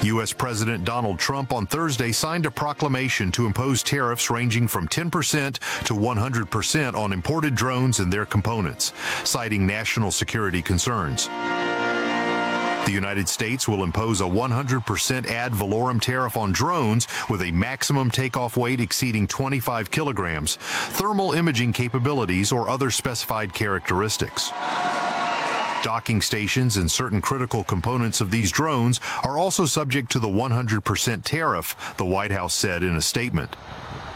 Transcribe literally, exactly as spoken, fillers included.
U S President Donald Trump on Thursday signed a proclamation to impose tariffs ranging from ten percent to one hundred percent on imported drones and their components, citing national security concerns. The United States will impose a one hundred percent ad valorem tariff on drones with a maximum takeoff weight exceeding twenty-five kilograms, thermal imaging capabilities, or other specified characteristics. Docking stations and certain critical components of these drones are also subject to the one hundred percent tariff, the White House said in a statement.